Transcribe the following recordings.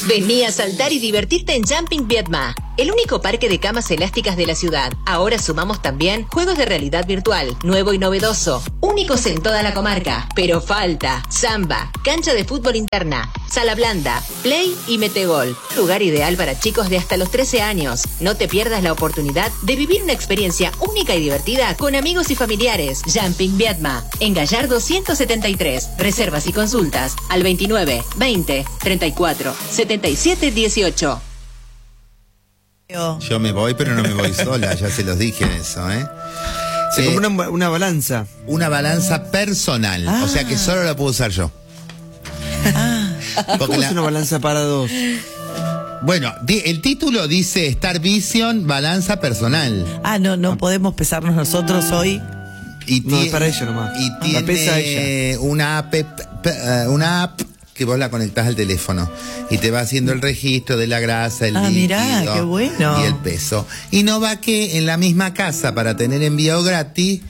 Vení a saltar y divertirte en Jumping Vietma, el único parque de camas elásticas de la ciudad. Ahora sumamos también juegos de realidad virtual, nuevo y novedoso, únicos en toda la comarca. Pero falta samba, cancha de fútbol interna, sala blanda, play y metegol. Lugar ideal para chicos de hasta los 13 años. No te pierdas la oportunidad de vivir una experiencia única y divertida con amigos y familiares. Jumping Vietma, en Gallardo 173. Reservas y consultas al 29 20 34 77 18. Yo me voy, pero no me voy sola, ya se los dije eso, ¿eh? Se compra una balanza. Una balanza personal, o sea que solo la puedo usar yo. ¿Cómo es una balanza para dos? Bueno, el título dice Star Vision, balanza personal. No podemos pesarnos nosotros hoy. Y No, es para ella nomás. Y La pesa tiene una app que vos la conectás al teléfono y te va haciendo el registro de la grasa, el líquido, mirá, qué bueno. y el peso. Y no va que en la misma casa, para tener envío gratis,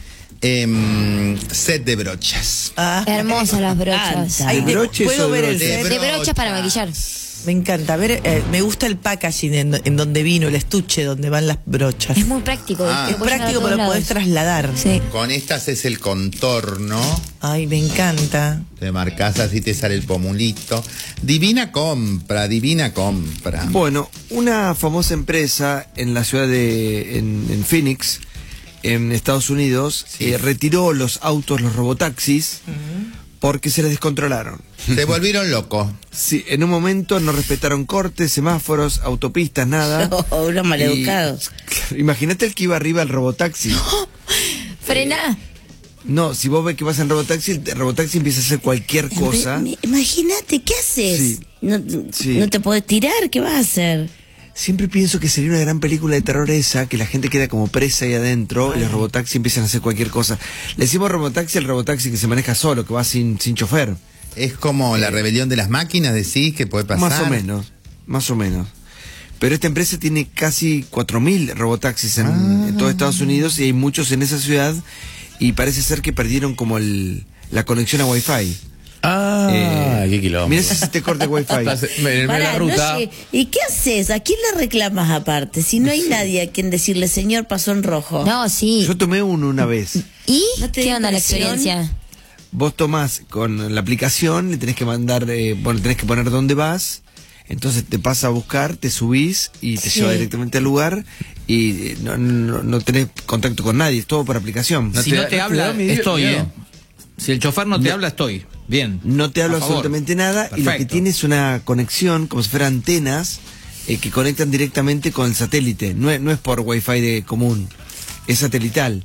set de brochas. Hermosas las brochas. Ay, ¿De broches ¿puedo o ver el de set? De brochas para maquillar. Me encanta. A ver, me gusta el packaging en donde vino, el estuche donde van las brochas. Es muy práctico. Es práctico, pero lo podés trasladar. Sí. Con estas es el contorno. Ay, me encanta. Te marcas así, te sale el pomulito. Divina compra, divina compra. Bueno, una famosa empresa en la ciudad en Phoenix, en Estados Unidos, retiró los autos, los robotaxis, porque se les descontrolaron. Se volvieron locos. Sí, en un momento no respetaron cortes, semáforos, autopistas, nada. Unos maleducados. Imagínate el que iba arriba del robotaxi. Frená. No, si vos ves que vas en robotaxi, el robotaxi empieza a hacer cualquier cosa. Imagínate, ¿qué haces? Sí. No te podés tirar, ¿qué vas a hacer? Siempre pienso que sería una gran película de terror esa, que la gente queda como presa ahí adentro y los robotaxis empiezan a hacer cualquier cosa. Le decimos robotaxi al robotaxi que se maneja solo, que va sin chofer. Es como la rebelión de las máquinas, decís, que puede pasar. Más o menos. Pero esta empresa tiene casi 4.000 robotaxis en todo Estados Unidos y hay muchos en esa ciudad y parece ser que perdieron como la conexión a Wi-Fi. Qué kilómetro. Mira si te corta Wi-Fi. En la Pará, ruta. no sé. ¿Y qué haces? ¿A quién le reclamas aparte? Si no hay nadie a quien decirle, señor, pasó en rojo. No, sí. Yo tomé uno una vez. ¿Y ¿No te qué dio onda la impresión? experiencia? Vos tomás con la aplicación, le tenés que mandar, tenés que poner dónde vas, entonces te pasa a buscar, te subís y te lleva directamente al lugar y no tenés contacto con nadie, es todo por aplicación. Si no te habla, estoy, miedo. Si el chofer no te habla, estoy. Bien. No te habla A favor. absolutamente nada. Perfecto. Y lo que tiene es una conexión, como si fueran antenas, que conectan directamente con el satélite. No es por Wi-Fi de común, es satelital.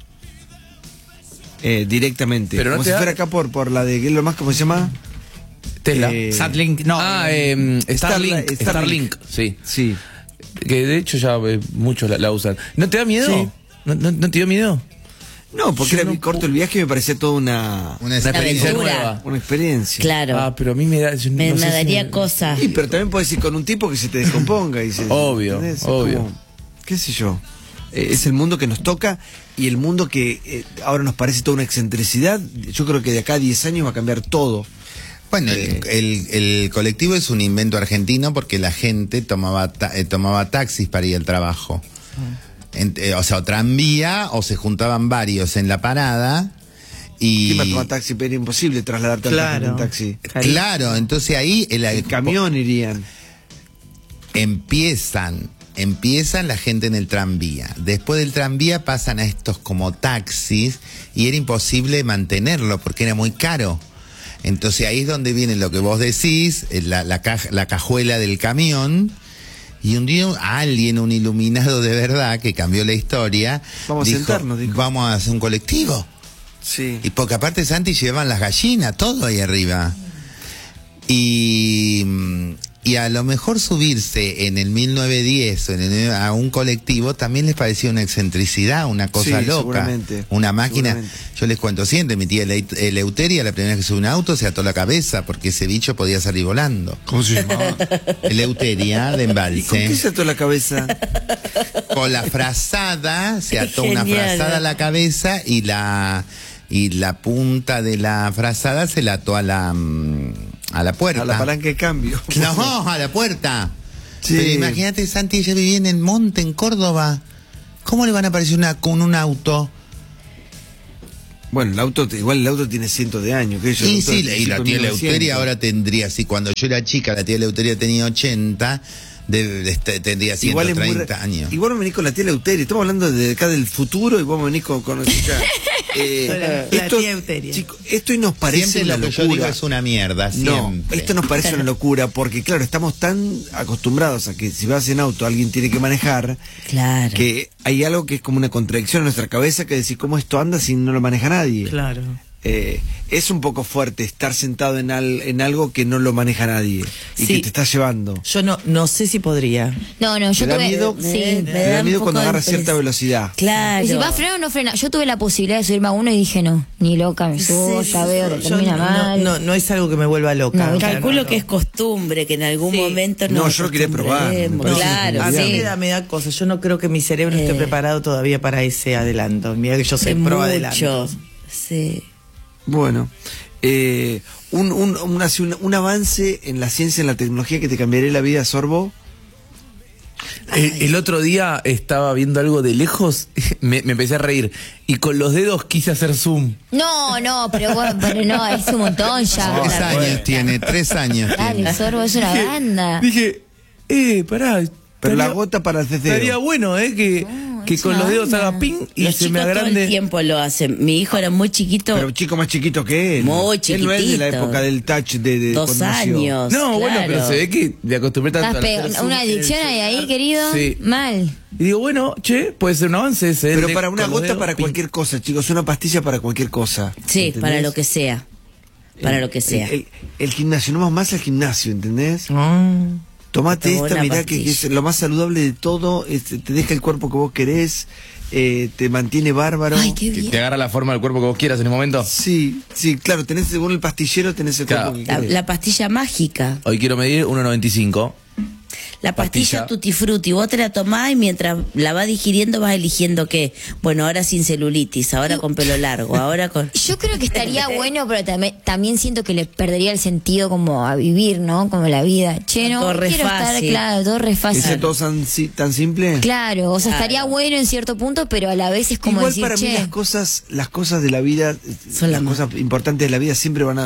Directamente. Pero no como te si da- fuera acá por la de, ¿qué es lo más? ¿Cómo se llama? Tesla. Satlink, no. Starlink. Starlink, sí. Sí. Que de hecho ya muchos la usan. ¿No te da miedo? Sí. ¿No te dio miedo? No, porque Yo era no muy corto el viaje y me parecía toda una experiencia aventura. nueva. una experiencia. Claro. Ah, pero a mí me da. yo me no sé si daría me- cosa. Sí, pero también puedes ir con un tipo que se te descomponga. Obvio, ¿entendés? Es obvio. como, qué sé yo. Es el mundo que nos toca y el mundo que ahora nos parece toda una excentricidad. Yo creo que de acá a 10 años va a cambiar todo. Bueno, el colectivo es un invento argentino porque la gente tomaba taxis para ir al trabajo. O sea, o tranvía o se juntaban varios en la parada y... ¿Quién va a tomar taxi? Pero era imposible trasladarte al taxi en taxi. Claro, entonces ahí El camión irían. empiezan la gente en el tranvía. Después del tranvía pasan a estos como taxis y era imposible mantenerlo porque era muy caro. Entonces ahí es donde viene lo que vos decís, la cajuela del camión. Y un día alguien, un iluminado de verdad, que cambió la historia, Vamos a sentarnos, dijo. Vamos a hacer un colectivo. Sí. Y porque aparte Santi llevan las gallinas, todo ahí arriba. Y a lo mejor subirse en el 1910 a un colectivo también les parecía una excentricidad, una cosa Sí, loca. seguramente, Una máquina. seguramente. Yo les cuento siempre, mi tía Eleuteria, la primera vez que subió un auto, se ató la cabeza porque ese bicho podía salir volando. ¿Cómo se llamaba? Eleuteria de ¿Y con qué embalse. se ató la cabeza? Con la frazada, se ató Genial. una frazada a la cabeza y la punta de la frazada se la ató a la a la puerta. A la palanca de cambio. No, a la puerta. Sí. Pero imagínate, Santi, ella vivía en el monte, en Córdoba. ¿Cómo le van a aparecer con un auto? Bueno, igual el auto tiene cientos de años. Que Sí, y la tía Eleuteria ahora tendría, sí, cuando yo era chica, la tía Eleuteria tenía 80, tendría 130 años. Igual me venís con la tía Eleuteria, estamos hablando de acá del futuro y vos me venís con chica. La tía Eleuteria. Chico, esto nos parece Siempre una lo que yo locura. digo es una mierda, No, siempre. esto nos parece una locura porque, claro, estamos tan acostumbrados a que si vas en auto alguien tiene que manejar, Claro. que hay algo que es como una contradicción en nuestra cabeza que decir cómo esto anda si no lo maneja nadie. Claro. Es un poco fuerte estar sentado en algo que no lo maneja nadie y Sí. que te está llevando. Yo no sé si podría. No, yo ¿Te da tuve. miedo? Sí. Me Te da da un miedo poco cuando de agarras cierta impresión. velocidad. Claro. Y si va a frenar o no frena. Yo tuve la posibilidad de subirme a uno y dije no, ni loca, me subo, Sí, ya veo que yo termina mal. no es algo que me vuelva loca. No, Calculo que es costumbre, que en algún Sí. momento No, nos yo lo quería probar, me acostumbremos. parece Claro, A mí genial. sí. me da cosas. Yo no creo que mi cerebro esté preparado todavía para ese adelanto. Mira que yo soy Es pro mucho. adelanto. Sí. Bueno, un avance en la ciencia, en la tecnología que te cambiaría la vida, Sorbo. El otro día estaba viendo algo de lejos, me empecé a reír y con los dedos quise hacer zoom. No, pero bueno, pero no, es un montón ya. 3 años tiene, 3 años Dale, tiene. Sorbo, es una banda. Dije, pará. Pero la estaría- gota para el ceceo. Estaría bueno, que es con una los dedos banda. haga ping y Los se me chicos todo el agrande. tiempo lo hacen. Mi hijo era muy chiquito, Pero chico más chiquito que él. Muy Él no es de la chiquitito. época del touch de 2 cuando nació. años. No, bueno, claro. pero se ve que me acostumbré tanto Estás a hacer zoom una en el adicción hay ahí, querido. Sí. Mal. Y digo, bueno, puede ser un avance ese. Pero de- para una con los gota dedos, para ping. cualquier cosa, chicos, una pastilla para cualquier cosa. Sí, ¿entendés? para lo que sea. Para lo que sea. El gimnasio, no más al gimnasio, ¿entendés? Mm. Tomate Tomó esta, una mirá que pastilla. es lo más saludable de todo, te deja el cuerpo que vos querés, te mantiene bárbaro. Ay, qué Que bien. te agarra la forma del cuerpo que vos quieras en un momento. Sí, claro, tenés según el pastillero, tenés el Claro. cuerpo que La, querés. la pastilla mágica. Hoy quiero medir 1,95. La pastilla Pastilla. Tutti Frutti, vos te la tomás y mientras la vas digiriendo vas eligiendo qué. Bueno, ahora sin celulitis, ahora con pelo largo, ahora con... Yo creo que estaría bueno, pero también siento que le perdería el sentido como a vivir, ¿no? Como la vida. Che, no, Todo re quiero estar, fácil. claro, todo re fácil. ¿Ese todo tan simple? Claro, o sea, Claro. estaría bueno en cierto punto, pero a la vez es como Igual decir, para mí che, las cosas de la vida, Son las las cosas importantes de la vida siempre van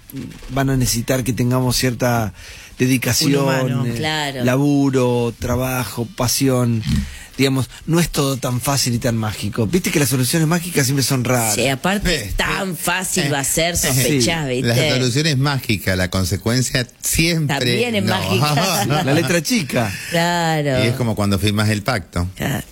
a necesitar que tengamos cierta dedicación, Un humano. Claro. laburo, trabajo, pasión. Digamos, no es todo tan fácil y tan mágico. Viste que las soluciones mágicas siempre son raras. Sí, aparte tan fácil va a ser, Sí. sospechás, La ¿viste? solución es mágica, la consecuencia siempre. También es no. mágica. La letra chica. Claro. Y es como cuando firmas el pacto. Claro.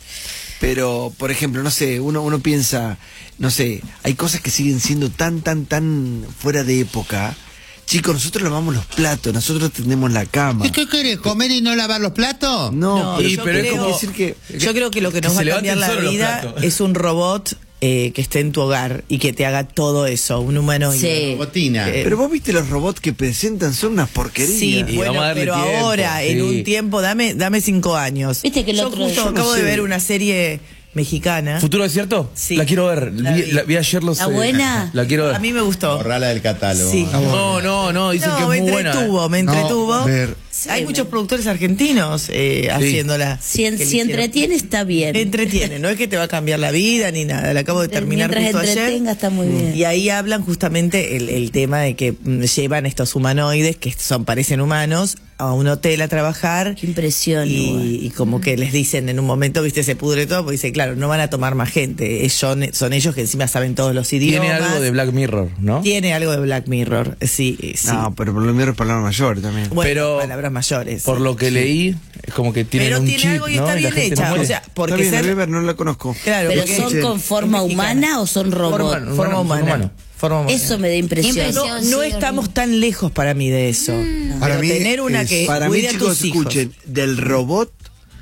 Pero, por ejemplo, no sé, uno piensa, no sé, hay cosas que siguen siendo tan fuera de época. Chicos, nosotros lavamos los platos, nosotros tendemos la cama. ¿Y qué querés? ¿Comer y no lavar los platos? No, pero, yo pero es creo- como decir que... Yo creo que lo que nos que va a se cambiar levanten la solos los vida platos. es un robot que esté en tu hogar y que te haga todo eso, un humanoide. Sí. Robotina. Pero vos viste los robots que presentan, son unas porquerías. Sí, Y bueno, vamos a darle pero tiempo, ahora, en sí. un tiempo, dame 5 años. Viste que el yo otro- justo yo no acabo de sé. ver una serie mexicana. ¿Futuro Desierto? Sí. La quiero ver. La vi. Vi ayer los. ¿Está buena? La quiero ver. A mí me gustó. Borrala del catálogo. Sí. No, dicen que No, es me muy buena. me No, entretuvo. ver. Hay muchos productores argentinos haciéndola. Si, que le si hicieron. entretiene, está bien. Entretiene, no es que te va a cambiar la vida ni nada. La acabo de terminar Mientras justo entretenga, ayer. está muy bien. Y ahí hablan justamente el tema de que llevan estos humanoides que parecen humanos a un hotel a trabajar. Qué impresión, igual. Y como que les dicen en un momento, viste, se pudre todo, porque dice, claro, no van a tomar más gente. Son ellos que encima saben todos los idiomas. Tiene algo de Black Mirror, ¿no? Tiene algo de Black Mirror, sí. No, pero por lo menos palabras mayores también. Bueno, pero palabras mayores. Por lo que leí, es como que tienen Pero un tiene chip, algo y ¿no? está Y la bien gente no hecha. muere. O sea, Está porque bien, ser. Weber, no la conozco. Claro, ¿Pero porque- son con forma es mexicana. humana o son robots? Forma humana. Forma humana. Eso me da impresión. Impresión. No Sí, estamos tan lejos para mí de eso. Para Pero mí tener una es- que Para mí, cuide a chicos, tus hijos. escuchen, del robot,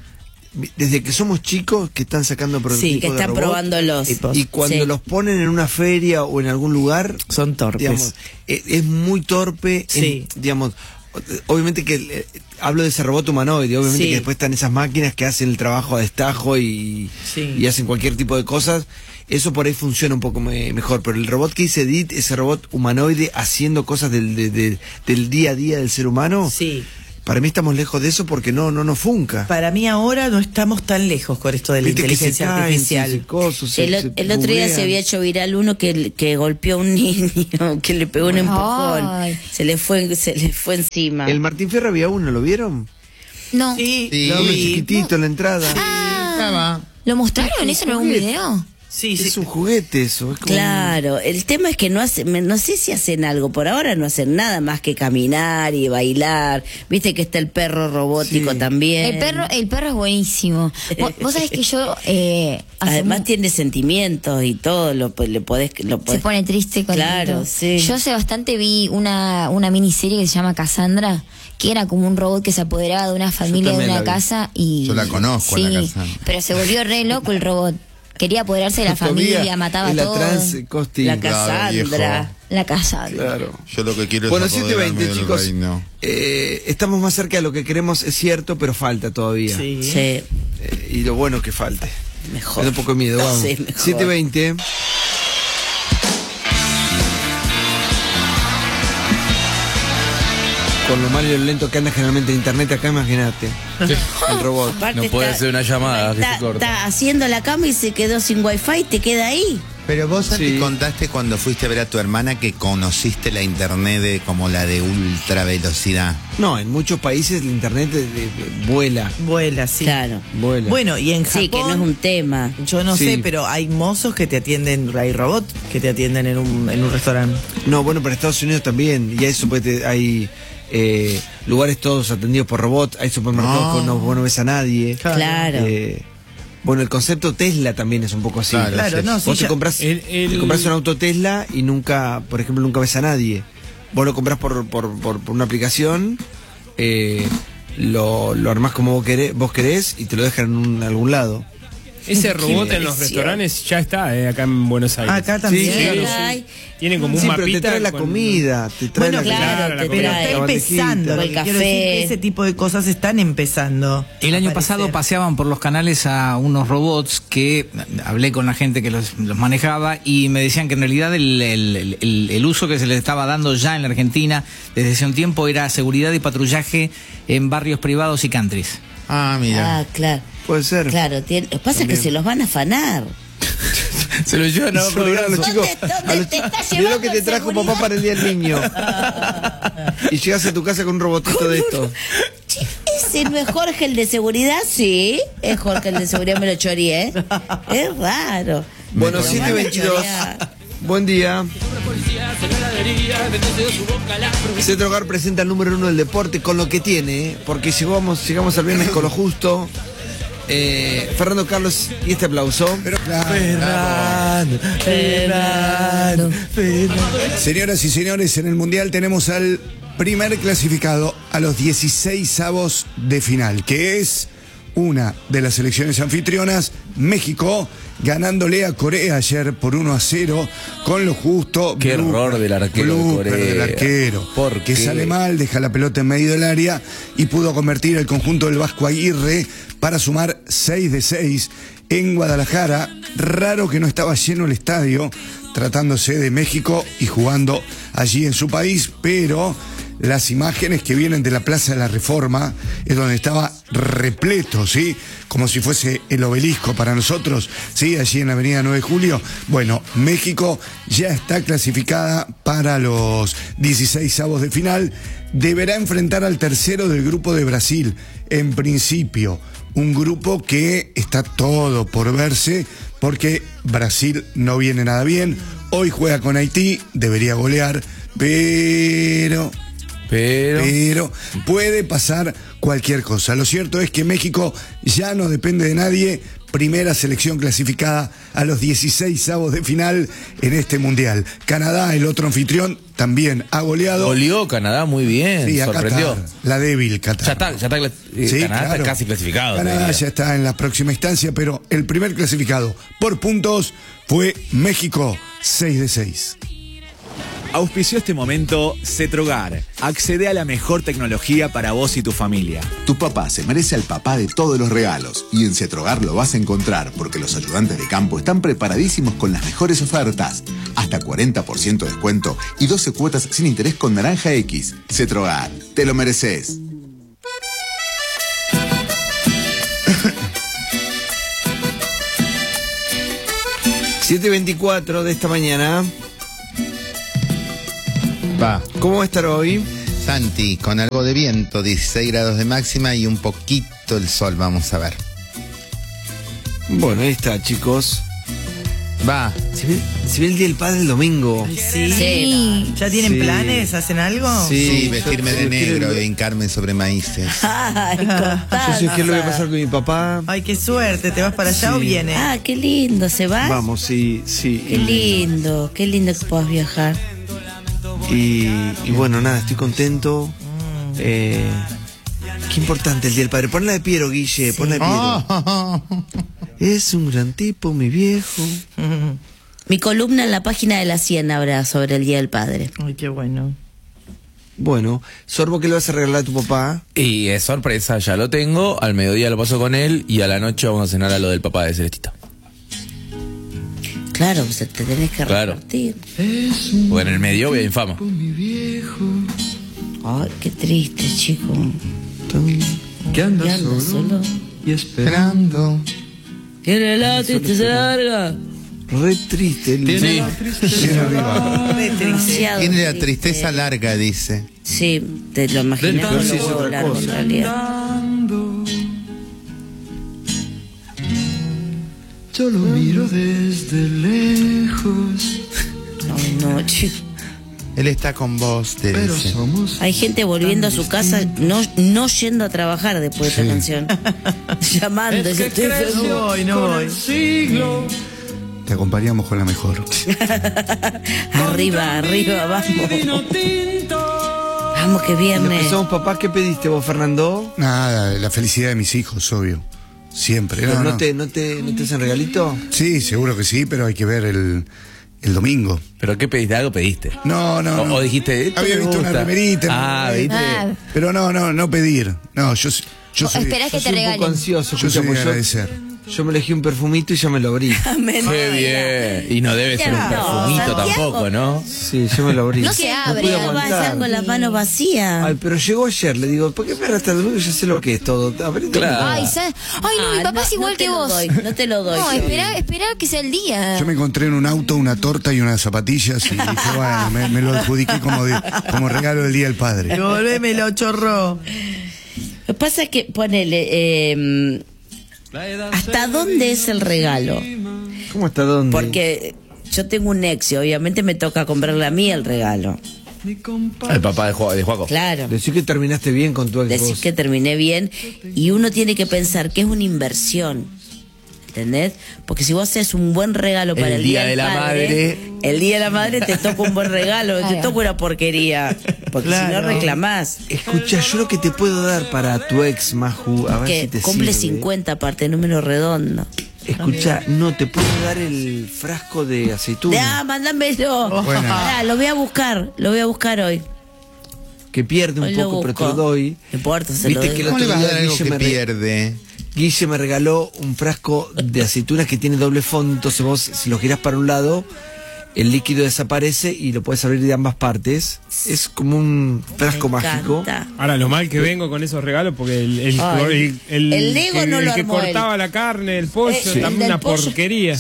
desde que somos chicos, que están sacando prototipos Sí, que de están robot, probándolos. y cuando Sí. los ponen en una feria o en algún lugar, Son torpes. digamos, es muy torpe. Sí. Digamos, obviamente que hablo de ese robot humanoide, obviamente Sí. que después están esas máquinas que hacen el trabajo a destajo y hacen cualquier tipo de cosas. Eso por ahí funciona un poco mejor, pero el robot que dice Edith, ese robot humanoide haciendo cosas del día a día del ser humano, Sí. para mí estamos lejos de eso porque no funca. Para mí ahora no estamos tan lejos con esto de la Viste que se inteligencia caen, artificial. se coso, se El otro día buguean. se había hecho viral uno que golpeó a un niño, que le pegó un empujón. Ay. Se le fue encima. El Martín Fierro había uno, ¿lo vieron? No. Sí, Sí. lo Uno vi. chiquitito en la entrada. Estaba. ¿Lo mostraron eso en algún video? Sí, sí. Es un juguete eso. Es como Claro, el tema es que no sé si hacen algo, por ahora no hacen nada más que caminar y bailar. Viste que está el perro robótico Sí. también. El perro es buenísimo. Vos sabés que yo Además tiene sentimientos y todo, le podés se pone triste con Claro, sí. Yo hace bastante vi una miniserie que se llama Cassandra, que era como un robot que se apoderaba de una familia, de también una la vi. casa y Yo la conozco, sí, la Cassandra. pero se volvió re loco el robot. Quería apoderarse de la familia, mataba a la todos. trans Costi. La Claro, Cassandra. viejo. La casa. Claro. Yo lo que quiero Bueno, es apoderarme 7:20, del chicos. reino. Estamos más cerca de lo que queremos, es cierto, pero falta todavía. Sí. Sí, Y lo bueno es que falte. mejor. Me da un poco de miedo, vamos. Sí, mejor. 7:20. Con lo malo y lo lento que anda generalmente en internet, acá imagínate. El robot. Aparte No puede ser una llamada que se corta. Está haciendo la cama y se quedó sin wifi, te queda ahí. Pero vos Sí. te contaste cuando fuiste a ver a tu hermana que conociste la internet como la de ultra velocidad. No, en muchos países el internet vuela. Vuela, sí. Claro. Vuela. Bueno, y en Japón, Sí, que no es un tema. yo no Sí. sé, pero hay mozos que te atienden, hay robots que te atienden en un restaurante. No, bueno, pero Estados Unidos también. Y eso pues, hay lugares todos atendidos por robots, hay supermercados que vos no ves a nadie. Claro. Bueno, el concepto Tesla también es un poco así. Claro, no, sí, Vos te ya- compras un auto Tesla y nunca, por ejemplo, nunca ves a nadie. Vos lo compras por una aplicación, lo armás como vos querés y te lo dejan en algún lado. Ese robot Qué en los versión. restaurantes ya está acá en Buenos Aires. Acá también. Sí, claro. Ay, Tienen como un Sí, pero mapita. te trae la con- comida, te trae Bueno, la claro, la te Pero trae. está la bandejita. empezando. Lo el que quiero café. decir que ese tipo de cosas están empezando. El a año pasado aparecer. paseaban por los canales a unos robots que hablé con la gente que los manejaba y me decían que en realidad el uso que se les estaba dando ya en la Argentina desde hace un tiempo era seguridad y patrullaje en barrios privados y countries. Ah, mira. Ah, claro. Puede ser. Claro, lo que pasa es que También. se los van a afanar. Se lo llevan a Se lo regalan a los chicos. ¿Dónde te está Mirá lo llevando que te el trajo seguridad? papá para el día del niño. Y llegas a tu casa con un robotito de esto. Che, ¿ese no es Jorge el de seguridad? Sí, es Jorge el de seguridad, me lo choreé. Es raro. Bueno, Pero van a 7:22. chorear. Buen día. Centro Hogar presenta el número 1 del deporte con lo que tiene, porque llegamos al viernes con lo justo. Fernando Carlos, y este aplauso. Señoras y señores, en el Mundial tenemos al primer clasificado a los 16avos de final, que es una de las selecciones anfitrionas, México, ganándole a Corea ayer por 1-0, con lo justo. Qué error del arquero de blooper Corea. del arquero, ¿Por que qué? sale mal, deja la pelota en medio del área y pudo convertir el conjunto del Vasco Aguirre para sumar 6 de 6 en Guadalajara. Raro que no estaba lleno el estadio, tratándose de México y jugando allí en su país, pero las imágenes que vienen de la Plaza de la Reforma es donde estaba repleto, ¿sí? Como si fuese el obelisco para nosotros, ¿sí? Allí en la avenida 9 de Julio. Bueno, México ya está clasificada para los 16avos de final. Deberá enfrentar al tercero del grupo de Brasil, en principio. Un grupo que está todo por verse, porque Brasil no viene nada bien. Hoy juega con Haití, debería golear, pero puede pasar cualquier cosa. Lo cierto es que México ya no depende de nadie. Primera selección clasificada a los 16avos de final en este Mundial. Canadá, el otro anfitrión, también ha goleado. Goleó Canadá muy bien, Sí, a sorprendió. Qatar, la débil Qatar. Sí, Canadá está casi clasificado. te Canadá diría. ya está en la próxima instancia, pero el primer clasificado por puntos fue México, 6 de 6. Auspició este momento Cetrogar. Accede a la mejor tecnología para vos y tu familia. Tu papá se merece al papá de todos los regalos y en Cetrogar lo vas a encontrar porque los ayudantes de campo están preparadísimos con las mejores ofertas. Hasta 40% de descuento y 12 cuotas sin interés con Naranja X. Cetrogar, te lo mereces. ...7:24 de esta mañana. Va. ¿Cómo va a estar hoy? Santi, con algo de viento, 16 grados de máxima y un poquito el sol, vamos a ver. Bueno, ahí está, chicos. Va. Se ve el Día del Padre el domingo. Sí. ¿Ya tienen Sí. planes? ¿Hacen algo? Sí, vestirme de negro e hincarme sobre maíces. Yo sé qué lo voy a pasar con mi papá. Ay, qué suerte. ¿Te vas para allá o vienes? Ah, qué lindo, ¿se va? Vamos, sí. Qué lindo que puedas viajar. Y bueno, nada, estoy contento. Qué importante el Día del Padre. Ponla de Piero, Guille, ponla de Piero. Es un gran tipo, mi viejo. Mi columna en la página de la 100 habrá sobre el Día del Padre. Ay, qué bueno. Bueno, Sorbo, ¿qué le vas a regalar a tu papá? Y es sorpresa, ya lo tengo. Al mediodía lo paso con él y a la noche vamos a cenar a lo del papá de Celestita. Claro, pues te tenés que repartir. O en el medio voy a infama. Ay, qué triste, chico. ¿Qué anda solo? Y esperando. Tiene la tristeza larga. Re triste. Sí. Demasiado Tiene la triste. tristeza larga, dice. Sí, te lo imaginas Pero sí con es lo otra largo en cosa. realidad. Yo lo miro desde lejos. No, chico. Él está con vos, te dice. Hay gente volviendo a su casa, no yendo a trabajar después de esta canción. Llamando, dice, estoy enfermo. No voy. Te acompañamos con la mejor. Arriba, vamos. Vamos, que viernes. Empezamos, papá, ¿qué pediste vos, Fernando? Nada, la felicidad de mis hijos, obvio. Siempre. ¿Pero No, no te hacen regalito? Sí, seguro que sí, pero hay que ver el domingo. ¿Pero qué pediste? ¿Algo pediste? No. O dijiste, esto había me visto una gusta. remerita. ¿viste? Pero no pedir. No, yo soy. Esperás que te Soy un poco regalen. ansioso. Yo soy de escucha, agradecer. yo me elegí un perfumito y ya me lo abrí. Qué bien. Y no debe ser un No, perfumito Santiago. tampoco, ¿no? Sí, yo me lo abrí. No se abre. pude ¿Cómo vas a aguantar. estar con las manos vacías? Ay, pero llegó ayer, le digo, ¿por qué esperar hasta el domingo? Ya sé lo que es todo. Abrite. Claro. Ay, no, mi papá es igual te que lo vos. doy, no te lo doy. No, espera que sea el día. Yo me encontré en un auto una torta y unas zapatillas y dije, bueno, me lo adjudiqué como regalo del Día del Padre. Devolvémelo, chorro. Lo que pasa es que, ponele, ¿hasta dónde es el regalo? ¿Cómo hasta dónde? Porque yo tengo un ex y obviamente me toca comprarle a mí el regalo. El papá de Juaco. Claro. Decir que terminaste bien con tu ex. Decir vos. que terminé bien y uno tiene que pensar que es una inversión. ¿Entendés? Porque si vos haces un buen regalo para el Día de del la Padre, Madre. el Día de la Madre te toca un buen regalo, te toca una porquería. Porque si no reclamás. Escucha, yo lo que te puedo dar para tu ex, Maju, a ver Que si te cumple sirve. 50 aparte, número redondo. Escucha, no, te puedo dar el frasco de aceituna. Mándamelo. Bueno. Pará, lo voy a buscar hoy. Que pierde un Hoy lo poco, pero te busco. lo doy. No importa, se lo Viste doy. que el ¿Cómo le otro vas a día dar algo Guille que me pierde? Guille me regaló un frasco de aceitunas que tiene doble fondo, entonces vos si lo girás para un lado, el líquido desaparece y lo puedes abrir de ambas partes. Es como un frasco Me mágico. encanta. Ahora, lo mal que vengo con esos regalos, porque el Ay, el Lego no lo que armó cortaba la carne, el pollo, Sí. también El una pollo. porquería.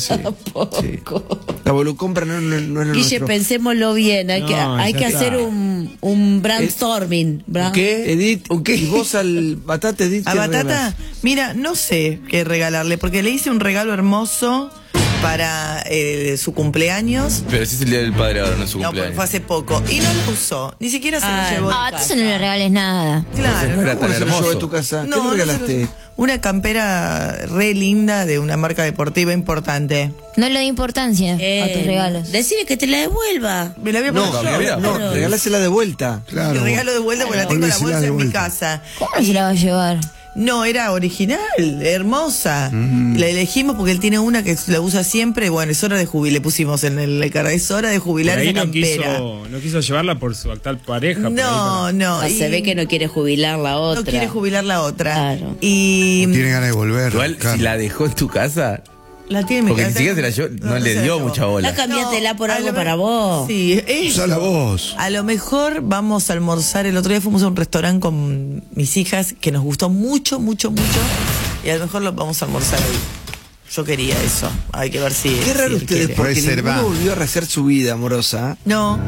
La volucompra no es lo Guille, nuestro. pensémoslo bien, hay No, que ya hacer está. un brainstorming. ¿Qué? Edith, ¿y vos al Batata, Edith? ¿A qué Batata? regalás? Mira, no sé qué regalarle, porque le hice un regalo hermoso para su cumpleaños. Pero si es el Día del Padre ahora, no es su No, porque cumpleaños. fue hace poco. Y no lo usó. Ni siquiera se lo llevó. Ah, entonces no le regales nada. Claro. No era ¿Cómo tan se lo llevó hermoso. de tu casa? ¿Qué No, le no se regalaste? lo- una campera re linda de una marca deportiva importante. No le doy importancia a tus regalos. Decirle que te la devuelva. Me la voy a No, poner yo. no, regálasela de vuelta. Claro. El regalo de vuelta porque la tengo en la Volvésela bolsa de en mi vuelta. casa. ¿Cómo se la va a llevar? No, era original, hermosa. La elegimos porque él tiene una que la usa siempre. Bueno, es hora de jubilar. Le pusimos en el carro. Es hora de jubilar Por ahí esa no campera. quiso llevarla por su actual pareja. No. Se ve que no quiere jubilar la otra. No quiere jubilar la otra. Claro. Y Tiene ganas de volver. Igual, si la dejó en tu casa, la tiene en mi porque ni casa. siquiera se la no le dio mucha bola. No cambiátela por algo para vos. Sí, Usala vos. A lo mejor vamos a almorzar. El otro día fuimos a un restaurante con mis hijas que nos gustó mucho. Y a lo mejor lo vamos a almorzar hoy. Yo quería eso. Hay que ver si. Qué raro si él ustedes, quiere. porque Reserva. ninguno volvió a rehacer su vida amorosa. No.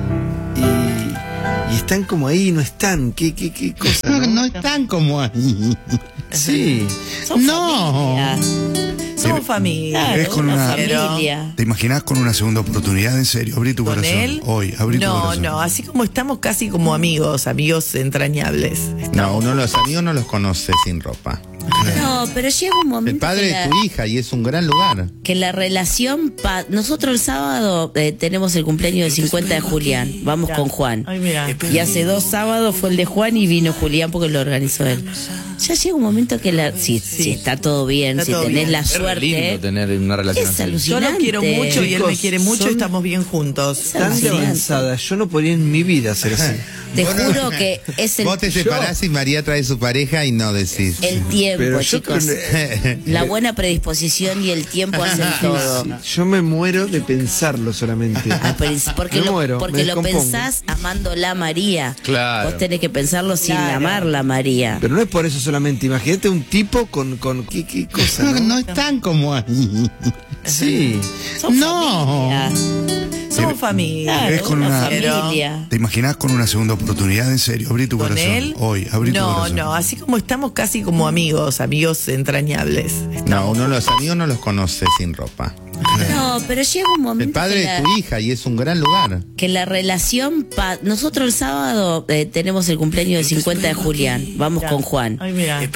Y están como ahí, no están. ¿Qué cosa? No están como ahí. Sí. Son No. familia. Somos familia. Claro, Es con una una- familia. ¿Te imaginás con una segunda oportunidad? En serio, abrí tu ¿Con corazón. él? Hoy, abrí tu corazón. No, así como estamos casi como amigos entrañables. No, uno los amigos no los conoce sin ropa. No, pero llega un momento El padre que de tu hija y es un gran lugar. que la relación... Nosotros el sábado tenemos el cumpleaños del 50 de Julián. Vamos con Juan. Ay, mira. Y hace 2 sábados fue el de Juan y vino Julián porque lo organizó él. Ya llega un momento que si está todo bien, Está si todo tenés bien. la Es re suerte... lindo tener una relación Es así. alucinante. Yo lo quiero mucho y él me Chicos, quiere mucho y son- estamos bien juntos. Tan de alucinante. avanzada. Yo no podría en mi vida hacer así. Te juro que es el, Vos te separás y María trae su pareja y no decís. el tiempo, Pero yo chicos. La buena predisposición y el tiempo hacen todo. Yo me muero de pensarlo solamente. Ah, pero porque Me lo, muero, porque me lo descompongo. pensás amándola a María. Claro. Vos tenés que pensarlo sin amarla a María. Pero no es por eso solamente. Imagínate un tipo con ¿qué cosa, No, no? no están como ahí. Sí. Son No. familia. Somos familia. Claro, Es con una una- familia. ¿Te imaginás con una segunda oportunidad? En serio, abrí tu ¿Con corazón. él? Hoy, abrí tu corazón. No, así como estamos casi como amigos entrañables. No, uno los amigos no los conoce sin ropa. No, pero llega un momento El padre que, de tu hija y es un gran lugar. que la relación... Nosotros el sábado tenemos el cumpleaños del 50 de Julián. Vamos con Juan. Ay, mira.